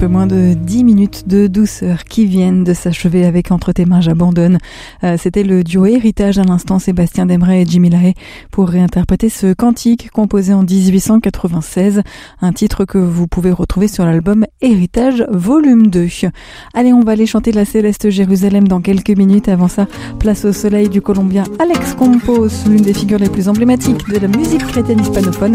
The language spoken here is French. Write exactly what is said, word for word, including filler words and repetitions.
peu moins de dix minutes de douceur qui viennent de s'achever avec Entre tes mains j'abandonne. Euh, c'était le duo Héritage à l'instant, Sébastien Demeret et Jimmy Lahaye, pour réinterpréter ce cantique composé en dix-huit cent quatre-vingt-seize, un titre que vous pouvez retrouver sur l'album Héritage volume deux. Allez, on va aller chanter la Céleste Jérusalem dans quelques minutes. Avant ça, place au soleil du Colombien Alex Campos, l'une des figures les plus emblématiques de la musique chrétienne hispanophone.